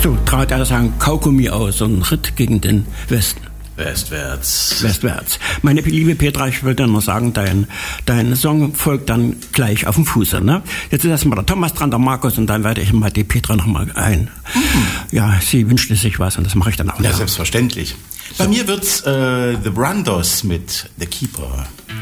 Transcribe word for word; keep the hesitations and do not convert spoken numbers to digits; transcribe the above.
So trat er sein Kaugummi aus und ritt gegen den Westen. Westwärts. Westwärts. Meine liebe Petra, ich wollte nur sagen, dein, dein Song folgt dann gleich auf dem Fuße. Ne? Jetzt ist erstmal der Thomas dran, der Markus, und dann werde ich mal die Petra nochmal ein. Mhm. Ja, sie wünschte sich was und das mache ich dann auch. Ja, selbstverständlich. Bei mir wird's äh, The Brandos mit The Keeper.